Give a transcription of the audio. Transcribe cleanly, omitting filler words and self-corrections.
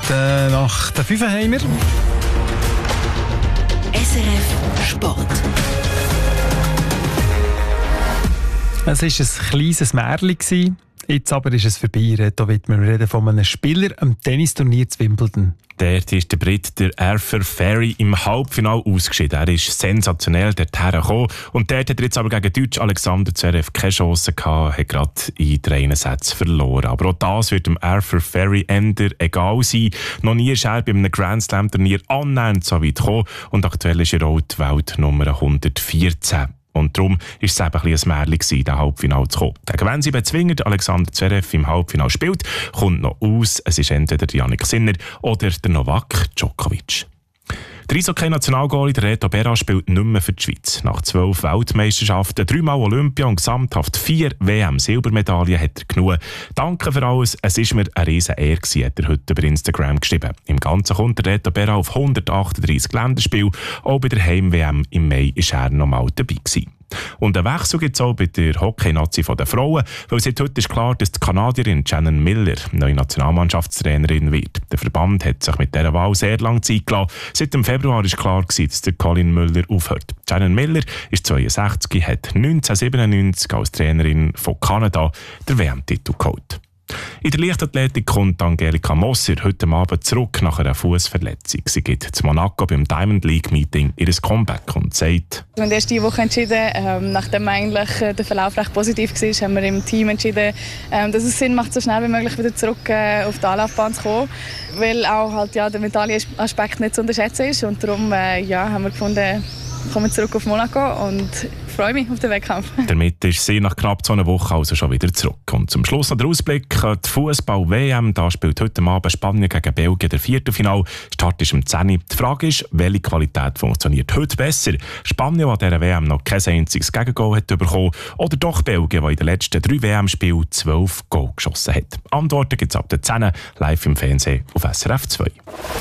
Nach der 5 haben wir SRF Sport. Es war ein kleines Märchen. Jetzt aber ist es vorbei. Da wird man reden von einem Spieler am Tennisturnier zu Wimbledon. Dort ist der Brit, der Arthur Ferry, im Halbfinale ausgeschieden. Er ist sensationell dorthin gekommen. Und dort hat er jetzt aber gegen Deutsch Alexander Zverev keine Chance gehabt, hat gerade in 3 Sätzen verloren. Aber auch das wird dem Arthur Ferry egal sein. Noch nie ist er bei einem Grand Slam Turnier annähernd so weit gekommen. Und aktuell ist er auch die Weltnummer 114. Und darum war es eben ein Märchen, in den Halbfinale zu kommen. Gegen wen sie bezwingend Alexander Zverev im Halbfinale spielt, kommt noch aus. Es ist entweder Jannik Sinner oder der Novak Djokovic. Der Eishockey-Nationalgoalie Reto Berra spielt nicht mehr für die Schweiz. Nach 12 Weltmeisterschaften, 3-mal Olympia und gesamthaft 4 WM-Silbermedaillen hat er genug. Danke für alles, es war mir eine riesen Ehre, hat er heute über Instagram geschrieben. Im Ganzen kommt der Reto Berra auf 138 Länderspiele. Auch bei der Heim-WM im Mai war er noch mal dabei gewesen. Und einen Wechsel gibt es auch bei der Hockey-Nazi der Frauen, weil seit heute ist klar, dass die Kanadierin Shannon Miller neue Nationalmannschaftstrainerin wird. Der Verband hat sich mit dieser Wahl sehr lange Zeit gelassen. Seit dem Februar ist klar gewesen, dass der Colin Müller aufhört. Shannon Miller ist 62, hat 1997 als Trainerin von Kanada den WM-Titel geholt. In der Leichtathletik kommt Angelika Moser heute Abend zurück nach einer Fußverletzung. Sie geht zu Monaco beim Diamond League Meeting ihr Comeback und sagt: Wir haben erst diese Woche entschieden, nachdem eigentlich der Verlauf recht positiv war, haben wir im Team entschieden, dass es Sinn macht, so schnell wie möglich wieder zurück auf die Anlaufbahn zu kommen, weil auch halt, der Medaillenaspekt nicht zu unterschätzen ist. Und darum haben wir gefunden, kommen wir zurück auf Monaco und freue mich auf den Wettkampf. Damit ist sie nach knapp 2 Wochen also schon wieder zurück. Und zum Schluss noch der Ausblick: die Fußball-WM. Da spielt heute Abend Spanien gegen Belgien der Viertelfinale. Start ist um 10 Uhr. Die Frage ist, welche Qualität funktioniert heute besser? Spanien, die an dieser WM noch kein einziges Gegengol hat bekommen, oder doch Belgien, die in den letzten 3 WM-Spielen 12 Goal geschossen hat? Antworten gibt es ab der 10 live im Fernsehen auf SRF 2.